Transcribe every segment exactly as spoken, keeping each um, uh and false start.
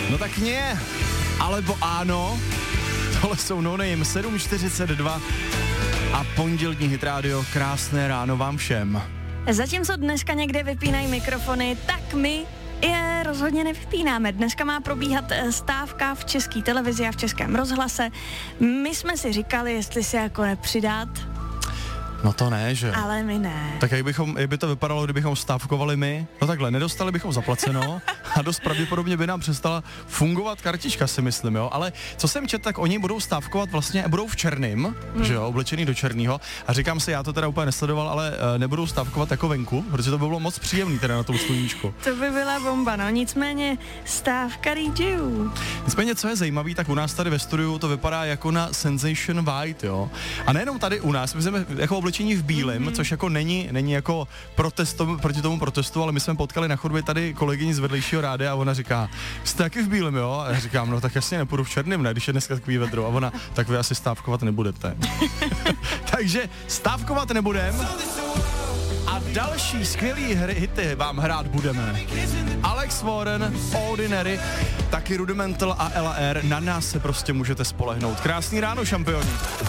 No tak ne, alebo áno, tohle jsou No Name sedm čtyřicet dva a pondělní Hit Radio, krásné ráno vám všem. Zatímco dneska někde vypínají mikrofony, tak my je rozhodně nevypínáme. Dneska má probíhat stávka v České televizi a v Českém rozhlase. My jsme si říkali, jestli se jako nepřidat. No to ne, že? Ale my ne. Tak jak, bychom, jak by to vypadalo, kdybychom stávkovali my? No takhle, nedostali bychom zaplaceno a dost pravděpodobně by nám přestala fungovat kartička, si myslím, jo. Ale co jsem četl, tak oni budou stávkovat vlastně, budou v černým, hmm. že jo, oblečený do černýho. A říkám si, já to teda úplně nesledoval, ale uh, nebudou stávkovat jako venku, protože to by bylo moc příjemný teda na tom sluníčku. To by byla bomba, no, nicméně stávka rýdžů. Nicméně, co je zajímavý, tak u nás tady ve studiu to vypadá jako na Sensation White, jo. A nejenom tady u nás, my jsme jako oblečení v bílém, mm-hmm. což jako není, není jako protest proti tomu protestu, ale my jsme potkali na chodbě tady kolegyni z vedlejšího rádia a ona říká, jste taky v bílém, jo? A já říkám, no tak jasně nepůjdu v černém, ne, když je dneska takový vedro. A ona, tak vy asi stávkovat nebudete. Takže stávkovat nebudem. A další skvělý hry, hity vám hrát budeme. Alex Warren, Ordinary, taky Rudimental a Ella R. Na nás se prostě můžete spolehnout. Krásný ráno, šampioni.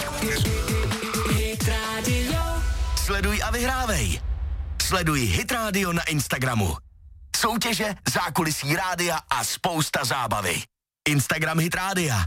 Sleduj a vyhrávej. Sleduj Hit Radio na Instagramu. Soutěže, zákulisí rádia a spousta zábavy. Instagram Hit Rádia.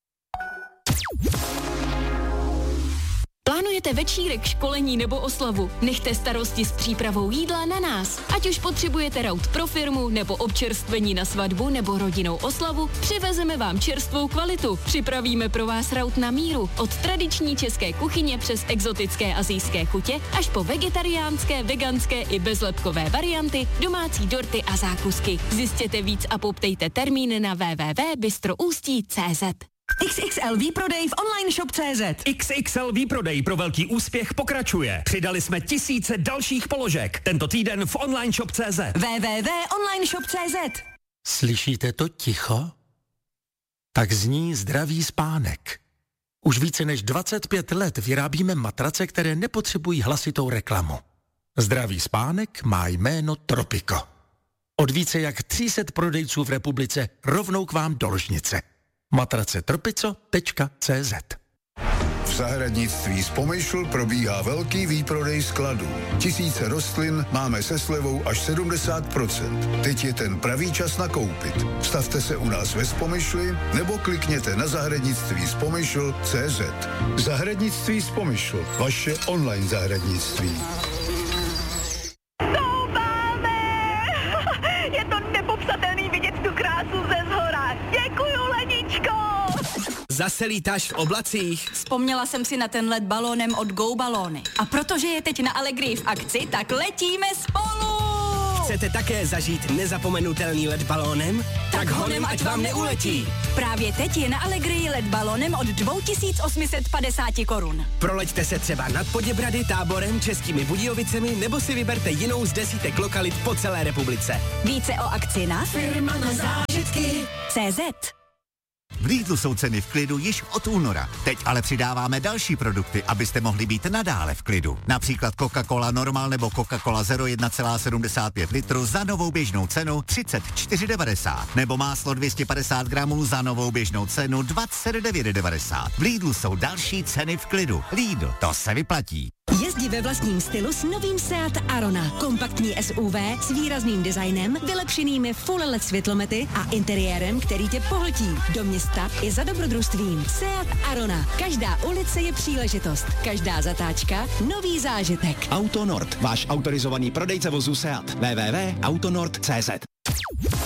Plánujete večírek, školení nebo oslavu? Nechte starosti s přípravou jídla na nás. Ať už potřebujete raut pro firmu, nebo občerstvení na svatbu, nebo rodinnou oslavu, přivezeme vám čerstvou kvalitu. Připravíme pro vás raut na míru. Od tradiční české kuchyně přes exotické asijské chutě, až po vegetariánské, veganské i bezlepkové varianty, domácí dorty a zákusky. Zjistěte víc a poptejte termín na w w w tečka bystroustí tečka c z. X X L výprodej v online shop tečka c z. X X L výprodej pro velký úspěch pokračuje. Přidali jsme tisíce dalších položek. Tento týden v online shop tečka c z. w w w tečka online shop tečka c z. Slyšíte to ticho? Tak zní zdravý spánek. Už více než dvacet pět let vyrábíme matrace, které nepotřebují hlasitou reklamu. Zdravý spánek má jméno Tropico. Od více jak tři sta prodejců v republice rovnou k vám do ložnice. matrace tropico tečka c z. V zahradnictví z Pomyšl probíhá velký výprodej skladů. Tisíce rostlin máme se slevou až sedmdesát procent. Teď je ten pravý čas nakoupit. Stavte se u nás ve Spomyšli nebo klikněte na zahradnictví z Pomyšl tečka c z. Zahradnictví z Pomyšl, vaše online zahradnictví. Je to nepopsatelný vidět tu krásu ze zhora. Děkuju, Leničko! Zase lítáš v oblacích. Vzpomněla jsem si na ten let balónem od Go Balóny. A protože je teď na Allegrii v akci, tak letíme spolu! Chcete také zažít nezapomenutelný let balónem? Tak honem, ať vám neuletí. Právě teď je na Allegrii let balónem od dva tisíce osm set padesát korun. Proleďte se třeba nad Poděbrady, Táborem, Českými Budějovicemi nebo si vyberte jinou z desítek lokalit po celé republice. Více o akci na firma na zážitky tečka c z. V Lidlu jsou ceny v klidu již od února. Teď ale přidáváme další produkty, abyste mohli být nadále v klidu. Například Coca-Cola Normal nebo Coca-Cola Zero jedna celá sedmdesát pět litru za novou běžnou cenu třicet čtyři devadesát. Nebo máslo dvě stě padesát gramů za novou běžnou cenu dvacet devět devadesát. V Lidlu jsou další ceny v klidu. Lidl, to se vyplatí. Jezdí ve vlastním stylu s novým Seat Arona. Kompaktní S U V s výrazným designem, vylepšenými full L E D světlomety a interiérem, který tě pohltí. Do města i za dobrodružstvím. Seat Arona. Každá ulice je příležitost. Každá zatáčka nový zážitek. Auto Nord, váš autorizovaný prodejce vozů Seat. w w w tečka autonord tečka c z.